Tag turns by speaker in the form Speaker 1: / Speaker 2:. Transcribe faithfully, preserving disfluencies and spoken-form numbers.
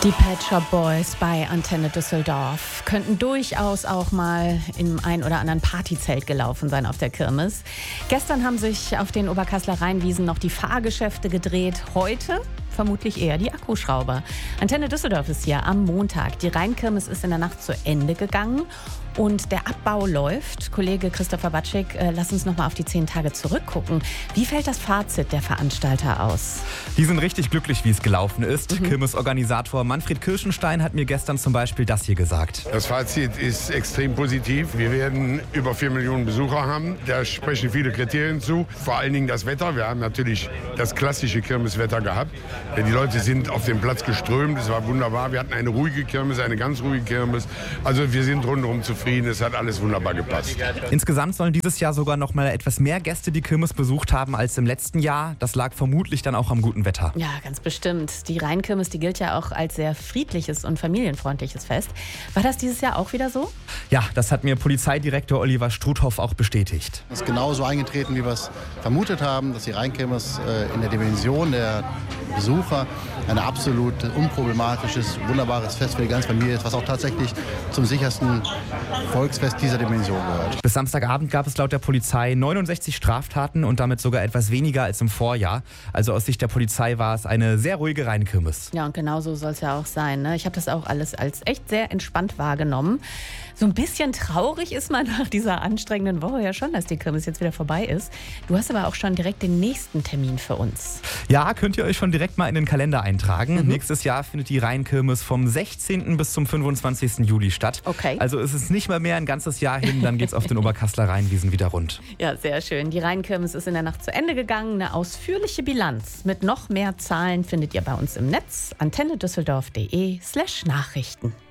Speaker 1: Die Pet Shop Boys bei Antenne Düsseldorf könnten durchaus auch mal im ein oder anderen Partyzelt gelaufen sein auf der Kirmes. Gestern haben sich auf den Oberkassler Rheinwiesen noch die Fahrgeschäfte gedreht. Heute vermutlich eher die Akkuschrauber. Antenne Düsseldorf ist hier am Montag. Die Rheinkirmes ist in der Nacht zu Ende gegangen und der Abbau läuft. Kollege Christopher Batschik, äh, lass uns noch mal auf die zehn Tage zurückgucken. Wie fällt das Fazit der Veranstalter aus?
Speaker 2: Die sind richtig glücklich, wie es gelaufen ist.
Speaker 1: Mhm.
Speaker 2: Kirmesorganisator Manfred Kirschenstein hat mir gestern zum Beispiel das hier gesagt.
Speaker 3: Das Fazit ist extrem positiv. Wir werden über vier Millionen Besucher haben. Da sprechen viele Kriterien zu. Vor allen Dingen das Wetter. Wir haben natürlich das klassische Kirmeswetter gehabt. Die Leute sind auf den Platz geströmt. Es war wunderbar. Wir hatten eine ruhige Kirmes, eine ganz ruhige Kirmes. Also wir sind rundherum zufrieden. Es hat alles wunderbar gepasst.
Speaker 2: Insgesamt sollen dieses Jahr sogar noch mal etwas mehr Gäste die Kirmes besucht haben als im letzten Jahr. Das lag vermutlich dann auch am guten Wetter.
Speaker 1: Ja, ganz bestimmt. Die Rheinkirmes, die gilt ja auch als sehr friedliches und familienfreundliches Fest. War das dieses Jahr auch wieder so?
Speaker 2: Ja, das hat mir Polizeidirektor Oliver Struthoff auch bestätigt.
Speaker 4: Es ist genauso eingetreten, wie wir es vermutet haben, dass die Rheinkirmes äh, in der Dimension der Besucher ein absolut unproblematisches, wunderbares Fest für die ganze Familie ist, was auch tatsächlich zum sichersten Volksfest dieser Dimension gehört.
Speaker 2: Bis Samstagabend gab es laut der Polizei neunundsechzig Straftaten und damit sogar etwas weniger als im Vorjahr. Also aus Sicht der Polizei war es eine sehr ruhige Rheinkirmes.
Speaker 1: Ja, und genau so soll es ja auch sein. Ne? Ich habe das auch alles als echt sehr entspannt wahrgenommen. So ein bisschen traurig ist man nach dieser anstrengenden Woche ja schon, dass die Kirmes jetzt wieder vorbei ist. Du hast aber auch schon direkt den nächsten Termin für uns.
Speaker 2: Ja, könnt ihr euch schon direkt mal in den Kalender eintragen.
Speaker 1: Mhm.
Speaker 2: Nächstes Jahr findet die Rheinkirmes vom sechzehnten bis zum fünfundzwanzigsten Juli statt.
Speaker 1: Okay.
Speaker 2: Also ist es nicht mal mehr ein ganzes Jahr hin, dann geht's auf den Oberkassler Rheinwiesen wieder rund.
Speaker 1: Ja, sehr schön. Die Rheinkirmes ist in der Nacht zu Ende gegangen. Eine ausführliche Bilanz mit noch mehr Zahlen findet ihr bei uns im Netz. antennedüsseldorf punkt de slash Nachrichten.